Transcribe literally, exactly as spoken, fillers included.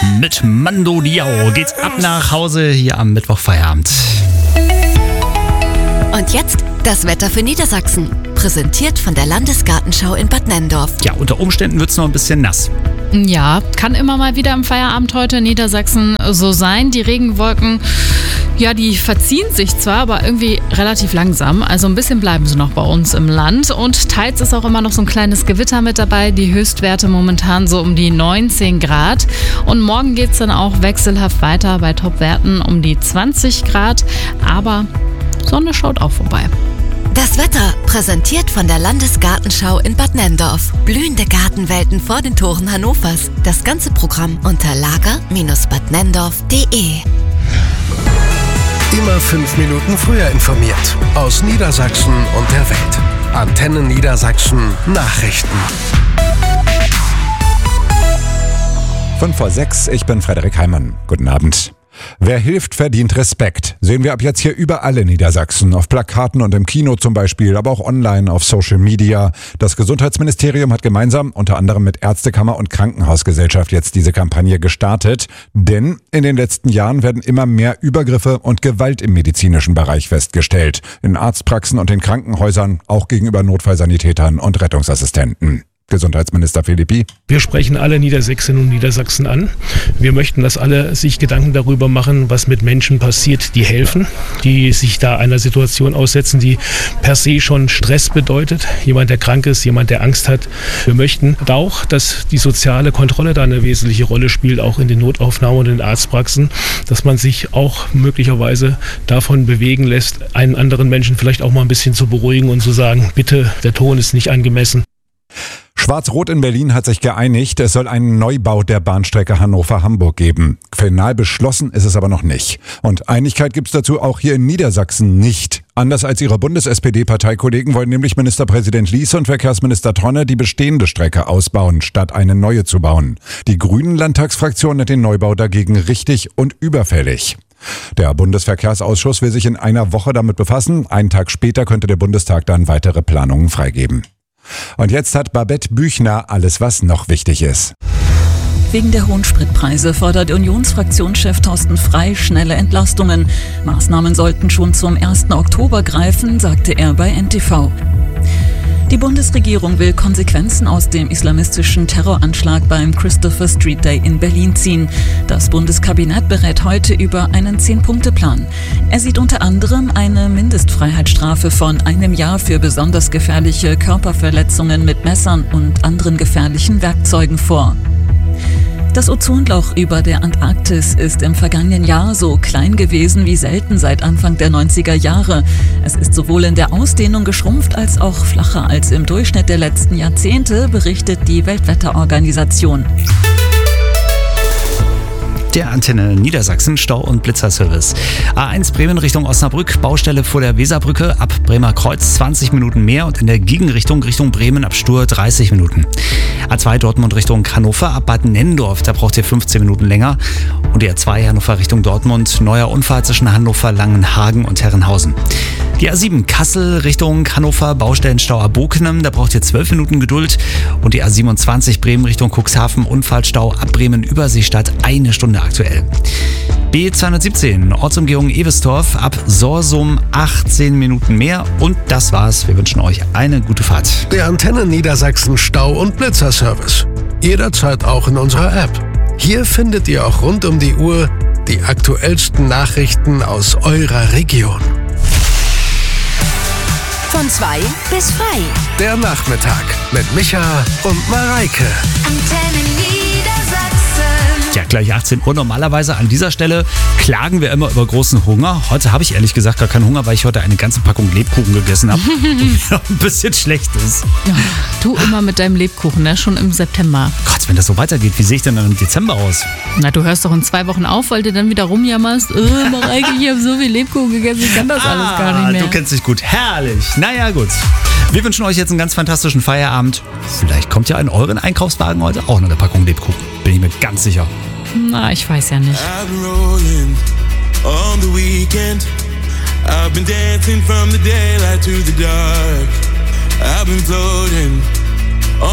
mit Mando Diao geht's ab nach Hause hier am Mittwoch Feierabend. Und jetzt das Wetter für Niedersachsen. Präsentiert von der Landesgartenschau in Bad Nenndorf. Ja, unter Umständen wird's noch ein bisschen nass. Ja, kann immer mal wieder am Feierabend heute in Niedersachsen so sein. Die Regenwolken, ja, die verziehen sich zwar, aber irgendwie relativ langsam. Also ein bisschen bleiben sie noch bei uns im Land. Und teils ist auch immer noch so ein kleines Gewitter mit dabei. Die Höchstwerte momentan so um die neunzehn Grad. Und morgen geht's dann auch wechselhaft weiter bei Topwerten um die zwanzig Grad. Aber Sonne schaut auch vorbei. Das Wetter präsentiert von der Landesgartenschau in Bad Nenndorf. Blühende Gartenwelten vor den Toren Hannovers. Das ganze Programm unter lager Bindestrich bad nenndorf punkt de. Immer fünf Minuten früher informiert. Aus Niedersachsen und der Welt. Antenne Niedersachsen Nachrichten. Fünf vor sechs, ich bin Frederik Heimann. Guten Abend. Wer hilft, verdient Respekt. Sehen wir ab jetzt hier überall in Niedersachsen. Auf Plakaten und im Kino zum Beispiel, aber auch online auf Social Media. Das Gesundheitsministerium hat gemeinsam, unter anderem mit Ärztekammer und Krankenhausgesellschaft, jetzt diese Kampagne gestartet. Denn in den letzten Jahren werden immer mehr Übergriffe und Gewalt im medizinischen Bereich festgestellt. In Arztpraxen und in Krankenhäusern, auch gegenüber Notfallsanitätern und Rettungsassistenten. Gesundheitsminister Philippi. Wir sprechen alle Niedersächsinnen und Niedersachsen an. Wir möchten, dass alle sich Gedanken darüber machen, was mit Menschen passiert, die helfen, die sich da einer Situation aussetzen, die per se schon Stress bedeutet. Jemand, der krank ist, jemand, der Angst hat. Wir möchten auch, dass die soziale Kontrolle da eine wesentliche Rolle spielt, auch in den Notaufnahmen und in den Arztpraxen, dass man sich auch möglicherweise davon bewegen lässt, einen anderen Menschen vielleicht auch mal ein bisschen zu beruhigen und zu sagen, bitte, der Ton ist nicht angemessen. Schwarz-Rot in Berlin hat sich geeinigt, es soll einen Neubau der Bahnstrecke Hannover-Hamburg geben. Final beschlossen ist es aber noch nicht. Und Einigkeit gibt's dazu auch hier in Niedersachsen nicht. Anders als ihre Bundes-S P D-Parteikollegen wollen nämlich Ministerpräsident Lies und Verkehrsminister Tronne die bestehende Strecke ausbauen, statt eine neue zu bauen. Die Grünen-Landtagsfraktion nennt den Neubau dagegen richtig und überfällig. Der Bundesverkehrsausschuss will sich in einer Woche damit befassen. Einen Tag später könnte der Bundestag dann weitere Planungen freigeben. Und jetzt hat Babette Büchner alles, was noch wichtig ist. Wegen der hohen Spritpreise fordert Unionsfraktionschef Thorsten Frey schnelle Entlastungen. Maßnahmen sollten schon zum ersten Oktober greifen, sagte er bei N T V. Die Bundesregierung will Konsequenzen aus dem islamistischen Terroranschlag beim Christopher Street Day in Berlin ziehen. Das Bundeskabinett berät heute über einen Zehn-Punkte-Plan. Er sieht unter anderem eine Mindestfreiheitsstrafe von einem Jahr für besonders gefährliche Körperverletzungen mit Messern und anderen gefährlichen Werkzeugen vor. Das Ozonloch über der Antarktis ist im vergangenen Jahr so klein gewesen wie selten seit Anfang der neunziger Jahre. Es ist sowohl in der Ausdehnung geschrumpft als auch flacher als im Durchschnitt der letzten Jahrzehnte, berichtet die Weltwetterorganisation. Der Antenne Niedersachsen Stau- und Blitzerservice. A eins Bremen Richtung Osnabrück, Baustelle vor der Weserbrücke, ab Bremer Kreuz zwanzig Minuten mehr und in der Gegenrichtung Richtung Bremen ab Stur dreißig Minuten. A zwei Dortmund Richtung Hannover, ab Bad Nenndorf, da braucht ihr fünfzehn Minuten länger. Und die A zwei Hannover Richtung Dortmund, neuer Unfall zwischen Hannover, Langenhagen und Herrenhausen. Die A sieben Kassel Richtung Hannover, Baustellenstau Aboknem, da braucht ihr zwölf Minuten Geduld. Und die A siebenundzwanzig Bremen Richtung Cuxhaven, Unfallstau ab Bremen Überseestadt, eine Stunde aktuell. B zweihundertsiebzehn, Ortsumgehung Ewestorf, ab Sorsum achtzehn Minuten mehr. Und das war's. Wir wünschen euch eine gute Fahrt. Der Antenne Niedersachsen Stau- und Blitzerservice. Jederzeit auch in unserer App. Hier findet ihr auch rund um die Uhr die aktuellsten Nachrichten aus eurer Region. Von zwei bis frei. Der Nachmittag mit Micha und Mareike. Antenne Niedersachsen. Ja, gleich achtzehn Uhr. Normalerweise an dieser Stelle klagen wir immer über großen Hunger. Heute habe ich ehrlich gesagt gar keinen Hunger, weil ich heute eine ganze Packung Lebkuchen gegessen habe. Und mir ein bisschen schlecht ist. Ja, du immer mit deinem Lebkuchen, ne? Schon im September. Gott, wenn das so weitergeht, wie sehe ich denn dann im Dezember aus? Na, du hörst doch in zwei Wochen auf, weil du dann wieder rumjammerst. Oh, Mareike, ich habe so viel Lebkuchen gegessen, ich kann das ah, alles gar nicht mehr. Du kennst dich gut. Herrlich. Naja, gut. Wir wünschen euch jetzt einen ganz fantastischen Feierabend. Vielleicht kommt ja in euren Einkaufswagen heute auch noch eine Packung Lebkuchen. Bin ich mir ganz sicher. Na, ich weiß ja nicht. I've been rolling on the weekend. I've been dancing from the daylight to the dark. I've been floating